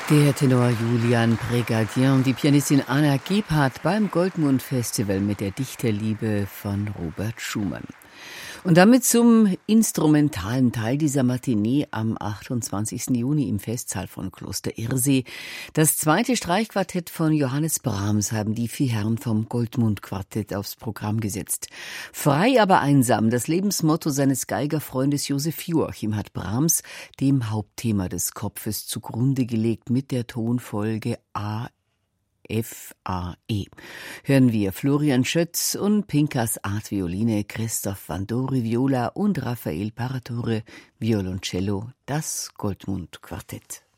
Der Tenor Julian Prégardien und die Pianistin Anna Gebhardt beim Goldmund-Festival mit der Dichterliebe von Robert Schumann. Und damit zum instrumentalen Teil dieser Matinee am 28. Juni im Festsaal von Kloster Irsee. Das zweite Streichquartett von Johannes Brahms haben die 4 Herren vom Goldmund-Quartett aufs Programm gesetzt. Frei, aber einsam, das Lebensmotto seines Geigerfreundes Josef Joachim hat Brahms dem Hauptthema des Kopfes zugrunde gelegt mit der Tonfolge A F-A-E. Hören wir Florian Schötz und Pinkas Art Violine, Christoph Vandori Viola und Raphael Paratore Violoncello, das Goldmund-Quartett.